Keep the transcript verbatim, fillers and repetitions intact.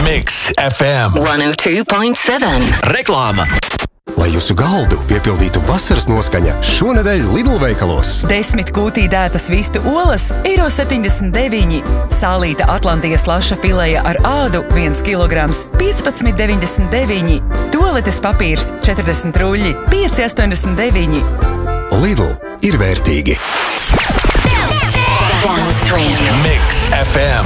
Mix F M one oh two point seven. Reklāma. Lai jūsu galdu piepildītu vasaras noskaņa, šonedēļ Lidl veikalos. Desmit kūtī dētas vistu olas, eiro septiņdesmit deviņi. Sālīta Atlantijas laša fileja ar ādu, viens kilograms, piecpadsmit deviņdesmit deviņi. Toaletes papīrs, četrdesmit ruļļi, pieci astoņdesmit deviņi. Lidl ir vērtīgi. Dance Radio. Mix F M.